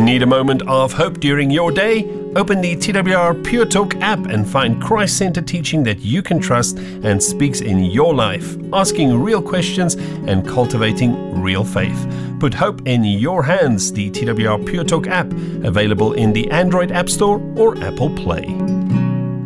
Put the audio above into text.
Need a moment of hope during your day? Open the TWR Pure Talk app and find Christ-centered teaching that you can trust and speaks in your life, asking real questions and cultivating real faith. Put hope in your hands. The TWR Pure Talk app, available in the Android App Store or Apple Play.